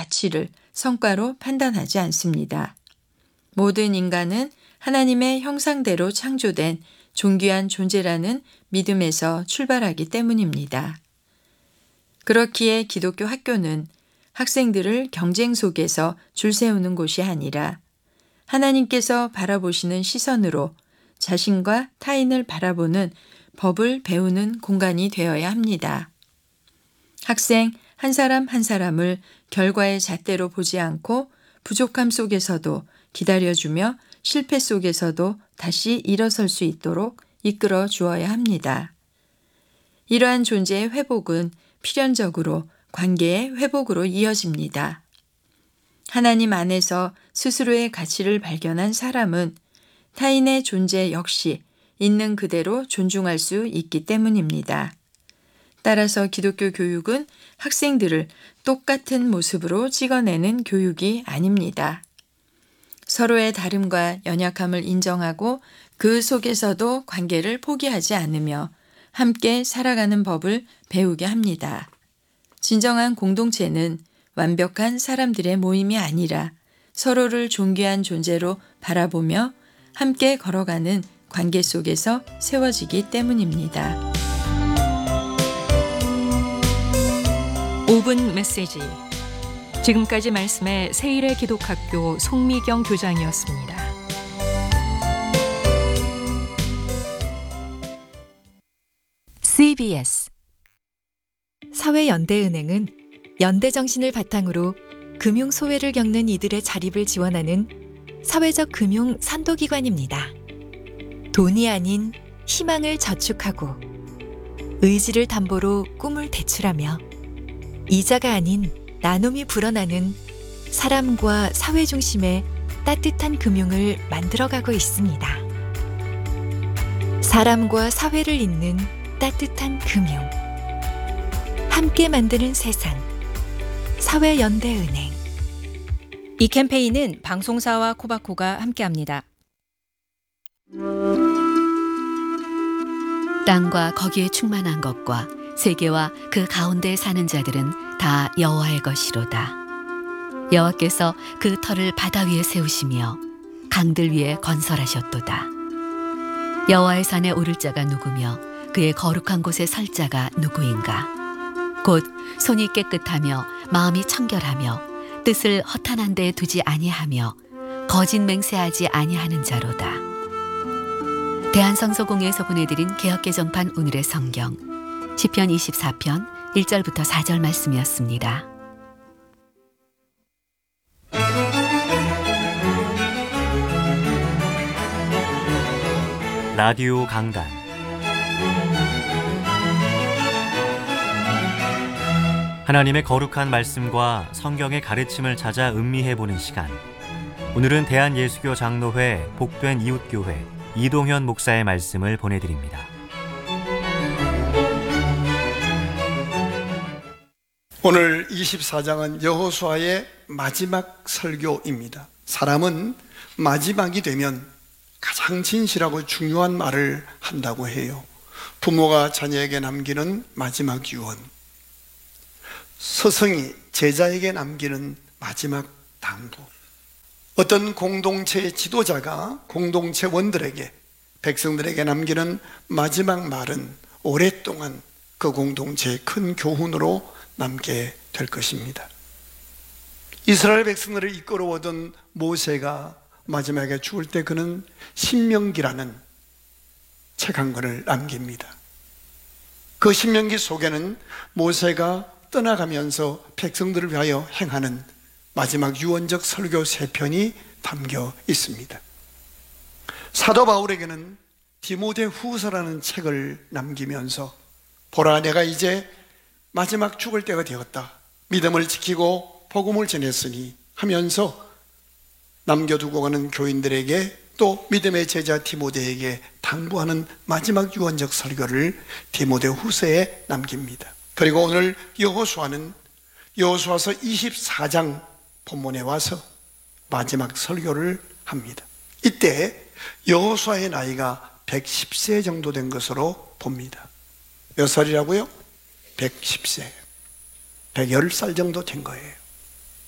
가치를 성과로 판단하지 않습니다. 모든 인간은 하나님의 형상대로 창조된 존귀한 존재라는 믿음에서 출발하기 때문입니다. 그렇기에 기독교 학교는 학생들을 경쟁 속에서 줄 세우는 곳이 아니라 하나님께서 바라보시는 시선으로 자신과 타인을 바라보는 법을 배우는 공간이 되어야 합니다. 학생 한 사람 한 사람을 결과의 잣대로 보지 않고 부족함 속에서도 기다려주며 실패 속에서도 다시 일어설 수 있도록 이끌어 주어야 합니다. 이러한 존재의 회복은 필연적으로 관계의 회복으로 이어집니다. 하나님 안에서 스스로의 가치를 발견한 사람은 타인의 존재 역시 있는 그대로 존중할 수 있기 때문입니다. 따라서 기독교 교육은 학생들을 똑같은 모습으로 찍어내는 교육이 아닙니다. 서로의 다름과 연약함을 인정하고 그 속에서도 관계를 포기하지 않으며 함께 살아가는 법을 배우게 합니다. 진정한 공동체는 완벽한 사람들의 모임이 아니라 서로를 존귀한 존재로 바라보며 함께 걸어가는 관계 속에서 세워지기 때문입니다. 5분 메시지. 지금까지 말씀에 세일의 기독학교 송미경 교장이었습니다. CBS 사회연대은행은 연대정신을 바탕으로 금융소외를 겪는 이들의 자립을 지원하는 사회적 금융 선도기관입니다. 돈이 아닌 희망을 저축하고 의지를 담보로 꿈을 대출하며 이자가 아닌 나눔이 불어나는 사람과 사회 중심의 따뜻한 금융을 만들어가고 있습니다. 사람과 사회를 잇는 따뜻한 금융. 함께 만드는 세상. 사회연대은행. 이 캠페인은 방송사와 코바코가 함께합니다. 땅과 거기에 충만한 것과 세계와 그 가운데 사는 자들은 다 여호와의 것이로다. 여호와께서 그 터를 바다 위에 세우시며 강들 위에 건설하셨도다. 여호와의 산에 오를 자가 누구며 그의 거룩한 곳에 설 자가 누구인가? 곧 손이 깨끗하며 마음이 청결하며 뜻을 허탄한 데에 두지 아니하며 거짓 맹세하지 아니하는 자로다. 대한성서공회에서 보내드린 개역개정판 오늘의 성경 시편 24편 1절부터 4절 말씀이었습니다. 라디오 강단 하나님의 거룩한 말씀과 성경의 가르침을 찾아 음미해보는 시간. 오늘은 대한예수교 장로회 복된 이웃교회 이동현 목사의 말씀을 보내드립니다. 오늘 24장은 여호수아의 마지막 설교입니다. 사람은 마지막이 되면 가장 진실하고 중요한 말을 한다고 해요. 부모가 자녀에게 남기는 마지막 유언, 스승이 제자에게 남기는 마지막 당부, 어떤 공동체의 지도자가 공동체원들에게, 백성들에게 남기는 마지막 말은 오랫동안 그 공동체의 큰 교훈으로 남게 될 것입니다. 이스라엘 백성들을 이끌어오던 모세가 마지막에 죽을 때 그는 신명기라는 책 한 권을 남깁니다. 그 신명기 속에는 모세가 떠나가면서 백성들을 위하여 행하는 마지막 유언적 설교 3편이 담겨 있습니다. 사도 바울에게는 디모데후서라는 책을 남기면서 보라, 내가 이제 마지막 죽을 때가 되었다. 믿음을 지키고 복음을 전했으니 하면서 남겨두고 가는 교인들에게 또 믿음의 제자 디모데에게 당부하는 마지막 유언적 설교를 디모데후서에 남깁니다. 그리고 오늘 여호수아는 여호수아서 24장 본문에 와서 마지막 설교를 합니다. 이때 여호수아의 나이가 110세 정도 된 것으로 봅니다. 몇 살이라고요? 110세. 110살 정도 된 거예요.